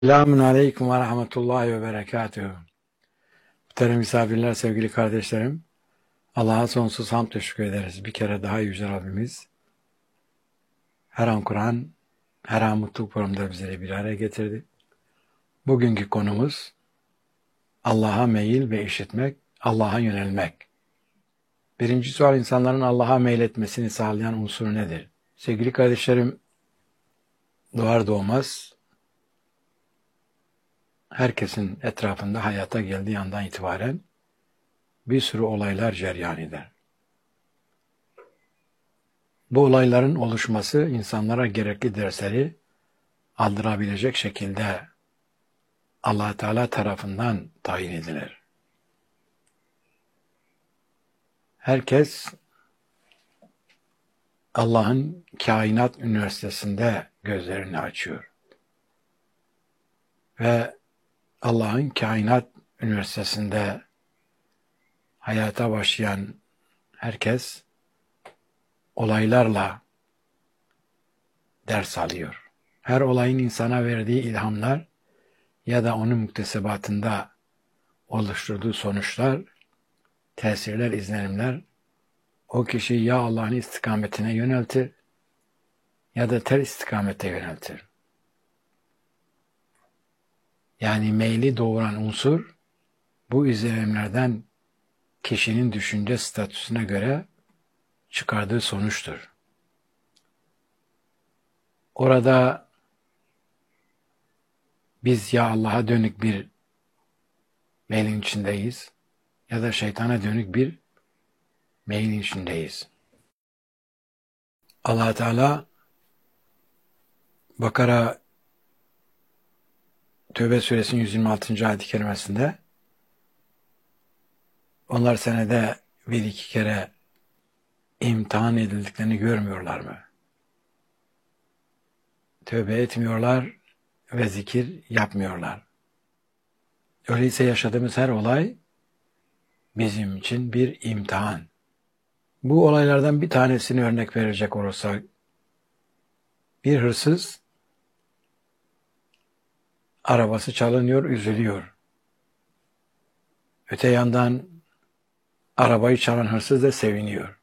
Selamun Aleyküm ve Rahmetullahi ve Berekatuhu. Muhterem misafirler, sevgili kardeşlerim, Allah'a sonsuz hamd teşekkür ederiz. Bir kere daha Yüce Rabbimiz, her an Kur'an, her an mutluluk programında bizleri bir araya getirdi. Bugünkü konumuz, Allah'a meyil ve işitmek, Allah'a yönelmek. Birinci sual, insanların Allah'a meyletmesini sağlayan unsur nedir? Sevgili kardeşlerim, doğar doğmaz, herkesin etrafında hayata geldiği andan itibaren bir sürü olaylar cereyan eder. Bu olayların oluşması insanlara gerekli dersleri aldırabilecek şekilde Allah Teala tarafından tayin edilir. Herkes Allah'ın Kainat Üniversitesi'nde gözlerini açıyor. Ve Allah'ın Kainat Üniversitesi'nde hayata başlayan herkes olaylarla ders alıyor. Her olayın insana verdiği ilhamlar ya da onun müktesebatında oluşturduğu sonuçlar, tesirler, izlenimler o kişiyi ya Allah'ın istikametine yöneltir ya da ters istikamete yöneltir. Yani meyli doğuran unsur bu izlenimlerden kişinin düşünce statüsüne göre çıkardığı sonuçtur. Orada biz ya Allah'a dönük bir meylin içindeyiz ya da şeytana dönük bir meylin içindeyiz. Allah Teala Bakara Tövbe Suresinin 126. ayet-i kerimesinde onlar senede bir iki kere imtihan edildiklerini görmüyorlar mı? Tövbe etmiyorlar ve zikir yapmıyorlar. Öyleyse yaşadığımız her olay bizim için bir imtihan. Bu olaylardan bir tanesini örnek verecek olursak, bir hırsız arabası çalınıyor, üzülüyor. Öte yandan arabayı çalan hırsız da seviniyor.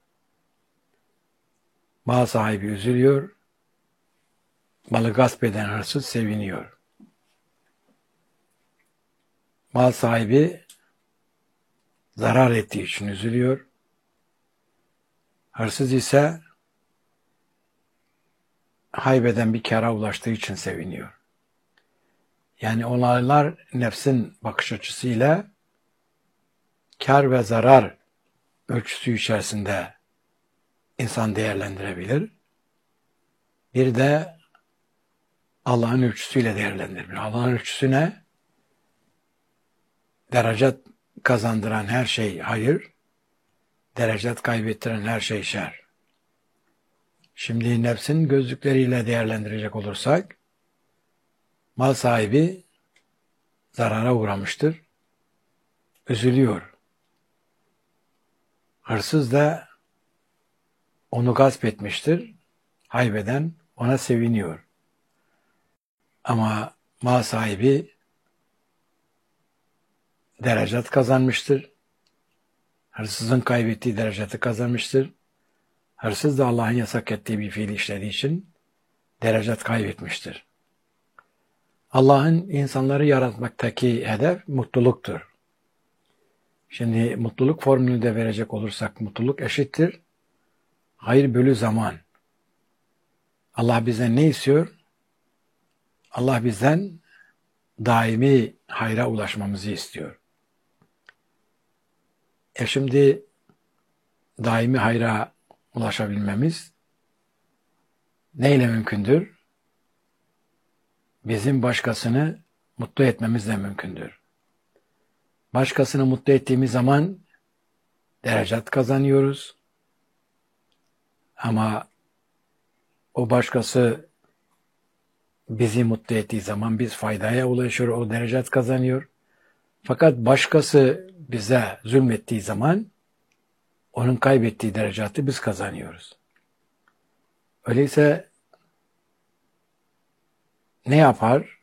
Mal sahibi üzülüyor, malı gasp eden hırsız seviniyor. Mal sahibi zarar ettiği için üzülüyor. Hırsız ise haybeden bir kâra ulaştığı için seviniyor. Yani olaylar nefsin bakış açısıyla kâr ve zarar ölçüsü içerisinde insan değerlendirebilir. Bir de Allah'ın ölçüsüyle değerlendirebilir. Allah'ın ölçüsü ne? Derecat kazandıran her şey hayır, derecat kaybettiren her şey şer. Şimdi nefsin gözlükleriyle değerlendirecek olursak, mal sahibi zarara uğramıştır, üzülüyor. Hırsız da onu gasp etmiştir, haybeden ona seviniyor. Ama mal sahibi derecat kazanmıştır, hırsızın kaybettiği derecatı kazanmıştır. Hırsız da Allah'ın yasak ettiği bir fiil işlediği için derecat kaybetmiştir. Allah'ın insanları yaratmaktaki hedef mutluluktur. Şimdi mutluluk formülünü de verecek olursak mutluluk eşittir hayır bölü zaman. Allah bizden ne istiyor? Allah bizden daimi hayra ulaşmamızı istiyor. Şimdi daimi hayra ulaşabilmemiz neyle mümkündür? Bizim başkasını mutlu etmemizle mümkündür. Başkasını mutlu ettiğimiz zaman derecat kazanıyoruz. Ama o başkası bizi mutlu ettiği zaman biz faydaya ulaşıyor, o derecat kazanıyor. Fakat başkası bize zulmettiği zaman onun kaybettiği derecatı biz kazanıyoruz. Öyleyse ne yapar?